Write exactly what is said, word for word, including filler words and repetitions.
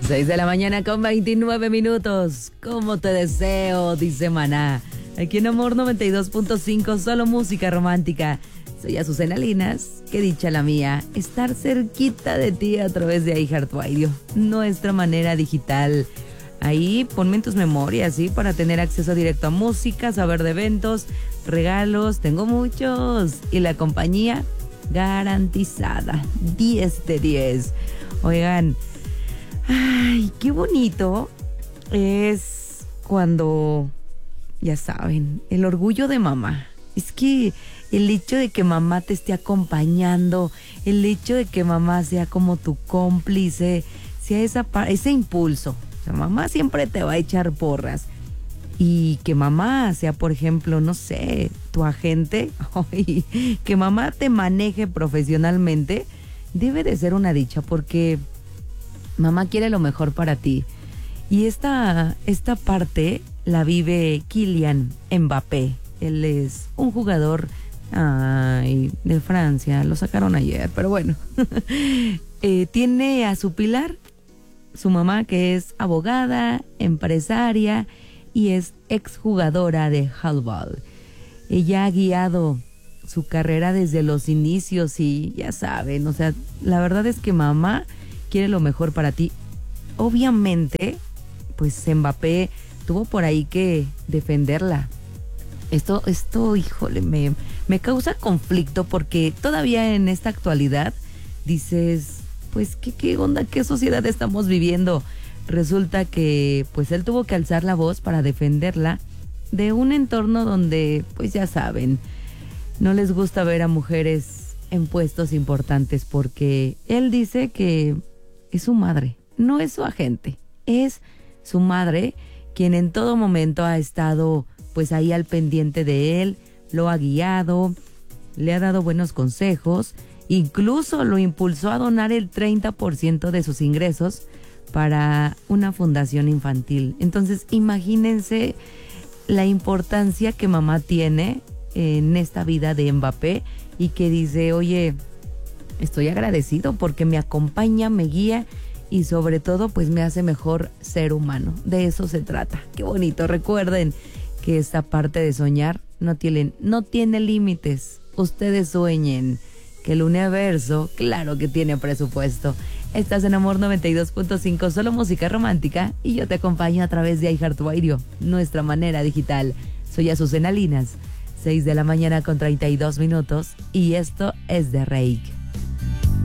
seis de la mañana con veintinueve minutos. ¿Cómo te deseo? Dice Maná. Aquí en Amor noventa y dos punto cinco, solo música romántica. Soy Azucena Linas. Qué dicha la mía, estar cerquita de ti a través de iHeartRadio, nuestra manera digital. Ahí ponme en tus memorias, ¿sí? Para tener acceso directo a música, saber de eventos, regalos. Tengo muchos. Y la compañía garantizada. diez de diez. Oigan, ay, qué bonito es cuando, ya saben, el orgullo de mamá. Es que el hecho de que mamá te esté acompañando, el hecho de que mamá sea como tu cómplice, sea esa, ese impulso. O sea, mamá siempre te va a echar porras. Y que mamá sea, por ejemplo, no sé, tu agente, que mamá te maneje profesionalmente, debe de ser una dicha porque mamá quiere lo mejor para ti. Y esta, esta parte la vive Kylian Mbappé. Él es un jugador ay, de Francia, lo sacaron ayer, pero bueno. eh, tiene a su pilar, su mamá, que es abogada, empresaria y es exjugadora de handball. Ella ha guiado su carrera desde los inicios y ya saben, o sea, la verdad es que mamá quiere lo mejor para ti. Obviamente, pues Mbappé tuvo por ahí que defenderla. Esto, esto, híjole, me, me causa conflicto porque todavía en esta actualidad dices, pues, ¿qué, qué onda? ¿Qué sociedad estamos viviendo? Resulta que, pues, él tuvo que alzar la voz para defenderla de un entorno donde, pues, ya saben, no les gusta ver a mujeres en puestos importantes porque él dice que es su madre, no es su agente, es su madre quien en todo momento ha estado pues ahí al pendiente de él, lo ha guiado, le ha dado buenos consejos, incluso lo impulsó a donar el treinta por ciento de sus ingresos para una fundación infantil. Entonces, imagínense la importancia que mamá tiene en esta vida de Mbappé y que dice, oye, estoy agradecido porque me acompaña, me guía y sobre todo pues me hace mejor ser humano. De eso se trata. Qué bonito. Recuerden que esta parte de soñar no tiene, no tiene límites. Ustedes sueñen, que el universo, claro que tiene presupuesto. Estás en Amor noventa y dos punto cinco, solo música romántica, y yo te acompaño a través de iHeartRadio, nuestra manera digital. Soy Azucena Linas, seis de la mañana con treinta y dos minutos, y esto es de Reik.